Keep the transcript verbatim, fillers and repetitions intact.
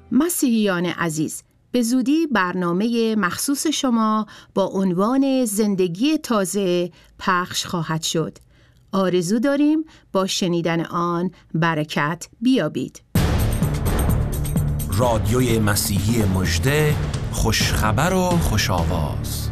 مسیحیان عزیز، به زودی برنامه مخصوص شما با عنوان زندگی تازه پخش خواهد شد. آرزو داریم با شنیدن آن برکت بیابید. رادیوی مسیحی مژده، خوشخبر و خوش آواز.